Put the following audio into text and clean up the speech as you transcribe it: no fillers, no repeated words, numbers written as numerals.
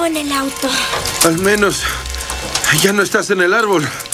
en el auto. Al menos ya no estás en el árbol.